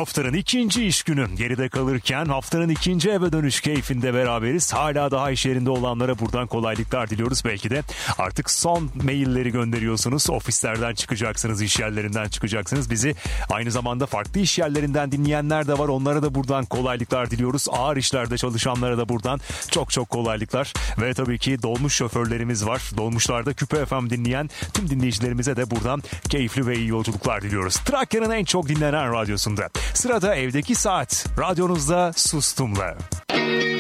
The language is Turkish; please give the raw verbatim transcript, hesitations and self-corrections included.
Haftanın ikinci iş günü geride kalırken haftanın ikinci eve dönüş keyfinde beraberiz. Hala daha iş yerinde olanlara buradan kolaylıklar diliyoruz. Belki de artık son mailleri gönderiyorsunuz. Ofislerden çıkacaksınız, iş yerlerinden çıkacaksınız. Bizi aynı zamanda farklı iş yerlerinden dinleyenler de var. Onlara da buradan kolaylıklar diliyoruz. Ağır işlerde çalışanlara da buradan çok çok kolaylıklar. Ve tabii ki dolmuş şoförlerimiz var. Dolmuşlarda Küpe F M dinleyen tüm dinleyicilerimize de buradan keyifli ve iyi yolculuklar diliyoruz. Trakya'nın en çok dinlenen radyosunda. Sırada evdeki saat. Radyonuzda Sustum'la.